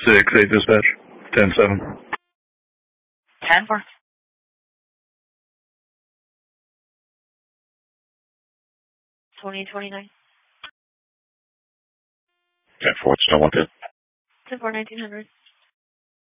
6-8 dispatch. 10-7. 10-4. $20.29. 10-4, still 110. 10-4, 1900.